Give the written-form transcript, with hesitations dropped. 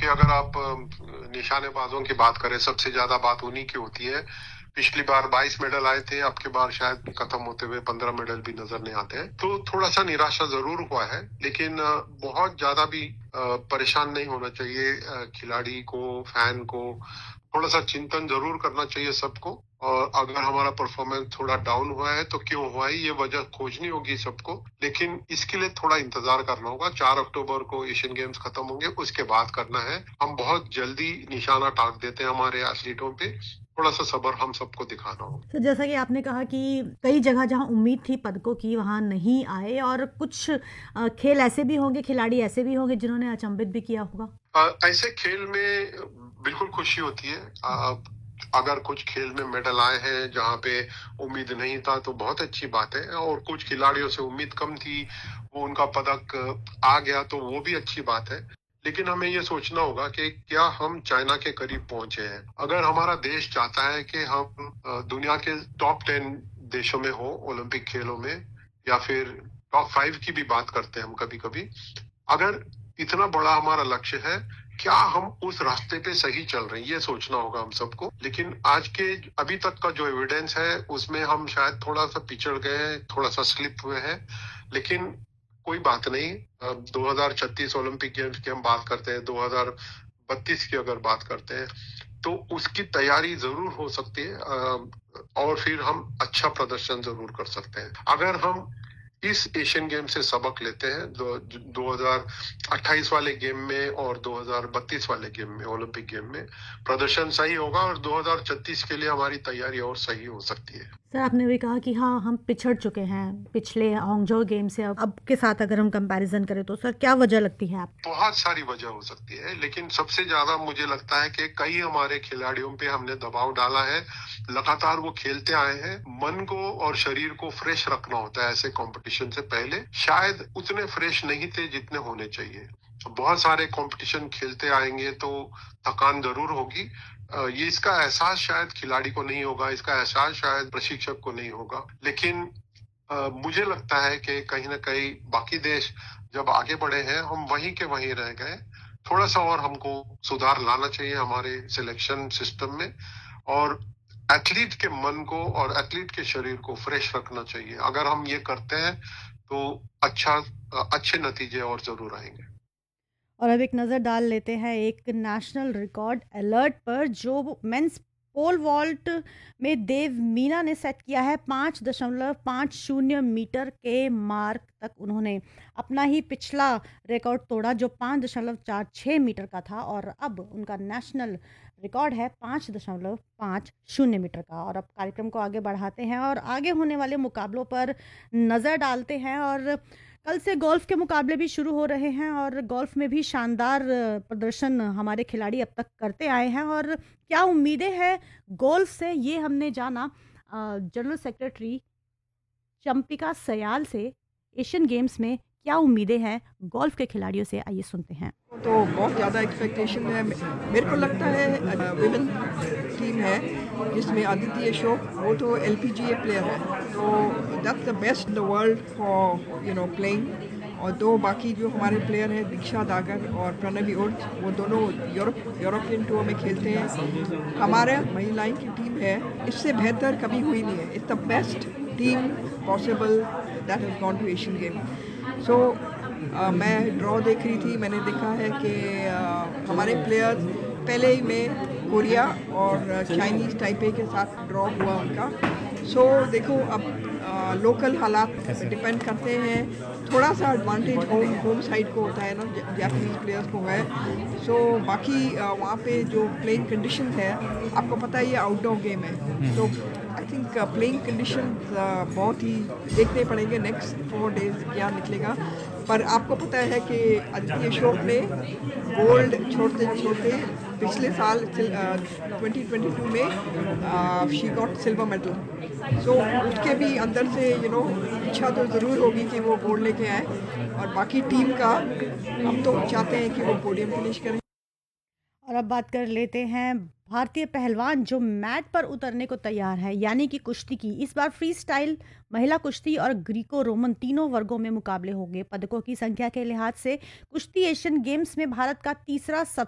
अगर आप निशानेबाजों की बात करें, सबसे ज्यादा बात उन्हीं की होती है। पिछली बार 22 मेडल आए थे, अब की बार शायद खत्म होते हुए 15 मेडल भी नजर नहीं आते हैं। तो थोड़ा सा निराशा जरूर हुआ है, लेकिन बहुत ज्यादा भी परेशान नहीं होना चाहिए। खिलाड़ी को, फैन को थोड़ा सा चिंतन जरूर करना चाहिए सबको। और अगर हमारा परफॉर्मेंस थोड़ा डाउन हुआ है तो क्यों हुआ है, ये वजह खोजनी होगी सबको। लेकिन इसके लिए थोड़ा इंतजार करना होगा। 4 अक्टूबर को एशियन गेम्स खत्म होंगे, उसके बाद करना है। हम बहुत जल्दी निशाना ताक देते हैं हमारे एथलीटों पे। थोड़ा सा सब्र हम सबको दिखाना होगा। तो जैसा कि आपने कहा कि कई जगह जहां उम्मीद थी पदकों की वहां नहीं आए, और कुछ खेल ऐसे भी होंगे, खिलाड़ी ऐसे भी होंगे जिन्होंने अचंभित भी किया होगा। ऐसे खेल में बिल्कुल खुशी होती है। अगर कुछ खेल में मेडल आए हैं जहाँ पे उम्मीद नहीं था तो बहुत अच्छी बात है, और कुछ खिलाड़ियों से उम्मीद कम थी, वो उनका पदक आ गया तो वो भी अच्छी बात है। लेकिन हमें ये सोचना होगा कि क्या हम चाइना के करीब पहुंचे हैं। अगर हमारा देश चाहता है कि हम दुनिया के टॉप 10 देशों में हो ओलंपिक खेलों में, या फिर टॉप 5 की भी बात करते हैं हम कभी कभी, अगर इतना बड़ा हमारा लक्ष्य है, क्या हम उस रास्ते पे सही चल रहे हैं, ये सोचना होगा हम सबको। लेकिन आज के अभी तक का जो एविडेंस है उसमें हम शायद थोड़ा सा पिछड़ गए हैं, थोड़ा सा स्लिप हुए हैं। लेकिन कोई बात नहीं। 2036 ओलंपिक गेम्स की हम बात करते हैं, 2032 की अगर बात करते हैं, तो उसकी तैयारी जरूर हो सकती है। और फिर हम अच्छा प्रदर्शन जरूर कर सकते हैं अगर हम इस एशियन गेम से सबक लेते हैं। 2028 वाले गेम में और 2032 वाले गेम में, ओलंपिक गेम में प्रदर्शन सही होगा, और 2036 के लिए हमारी तैयारी और सही हो सकती है। सर, आपने भी कहा कि हाँ, हम पिछड़ चुके हैं पिछले हांगझो गेम से। अब के साथ अगर हम कंपैरिजन करें तो सर क्या वजह लगती है आप? बहुत सारी वजह हो सकती है, लेकिन सबसे ज्यादा मुझे लगता है कि कई हमारे खिलाड़ियों पे हमने दबाव डाला है। लगातार वो खेलते आए हैं, मन को और शरीर को फ्रेश रखना होता है। ऐसे कंपटीशन से पहले शायद उतने फ्रेश नहीं थे जितने होने चाहिए। बहुत सारे कंपटीशन खेलते आएंगे तो थकान जरूर होगी। ये इसका एहसास शायद खिलाड़ी को नहीं होगा, इसका एहसास शायद प्रशिक्षक को नहीं होगा। लेकिन मुझे लगता है कि कहीं ना कहीं बाकी देश जब आगे बढ़े हैं, हम वहीं के वहीं रह गए। थोड़ा सा और हमको सुधार लाना चाहिए हमारे सिलेक्शन सिस्टम में, और एथलीट के मन को और एथलीट के शरीर को फ्रेश रखना चाहिए। अगर हम ये करते हैं तो अच्छे नतीजे और जरूर आएंगे। और अब एक नज़र डाल लेते हैं एक नेशनल रिकॉर्ड अलर्ट पर, जो मेंस पोल वॉल्ट में देव मीना ने सेट किया है। 5.50 मीटर के मार्क तक उन्होंने अपना ही पिछला रिकॉर्ड तोड़ा, जो 5.46 मीटर का था, और अब उनका नेशनल रिकॉर्ड है 5.50 मीटर का। और अब कार्यक्रम को आगे बढ़ाते हैं और आगे होने वाले मुकाबलों पर नज़र डालते हैं। और कल से गोल्फ के मुकाबले भी शुरू हो रहे हैं, और गोल्फ में भी शानदार प्रदर्शन हमारे खिलाड़ी अब तक करते आए हैं। और क्या उम्मीदें हैं गोल्फ से, ये हमने जाना जनरल सेक्रेटरी चंपिका सयाल से। एशियन गेम्स में क्या उम्मीदें हैं गोल्फ के खिलाड़ियों से, आइए सुनते हैं। तो बहुत ज़्यादा एक्सपेक्टेशन है। मेरे को लगता है विमेन टीम है जिसमें अदिति अशोक, वो तो LPGA प्लेयर है, तो that's the best in the world for playing. और दो बाकी जो हमारे प्लेयर हैं, दीक्षा दागर और प्रणवी उर्ज, वो दोनों यूरोपियन टूर में खेलते हैं। हमारे महिलाएं की टीम है, इससे बेहतर कभी हुई नहीं है। It's the best team possible that has gone to Asian game. सो मैं ड्रॉ देख रही थी, मैंने देखा है कि हमारे प्लेयर्स पहले ही में कोरिया और चाइनीज़ टाइपे के साथ ड्रॉ हुआ उनका। सो देखो, अब लोकल हालात डिपेंड करते हैं। थोड़ा सा एडवांटेज होम साइड को होता है ना, जापानीज प्लेयर्स को है। सो बाकी वहाँ पे जो प्लेइंग कंडीशन है, आपको पता है ये आउटडोर गेम है, तो आई थिंक प्लेइंग कंडीशन बहुत ही देखने पड़ेंगे नेक्स्ट 4 डेज क्या निकलेगा। पर आपको पता है कि अदिति अशोक ने गोल्ड छोड़ते छोड़ते पिछले साल 2022 में शी गॉट सिल्वर मेडल। सो उसके भी अंदर से इच्छा तो ज़रूर होगी कि वो गोल्ड लेके आए, और बाकी टीम का हम तो चाहते हैं कि वो पोडियम फिनिश करें। और अब बात कर लेते हैं भारतीय पहलवान जो मैट पर उतरने को तैयार है, यानी कि कुश्ती की। इस बार फ्री स्टाइल, महिला कुश्ती और ग्रीको रोमन तीनों वर्गों में मुकाबले होंगे। पदकों की संख्या के लिहाज से कुश्ती एशियन गेम्स में भारत का तीसरा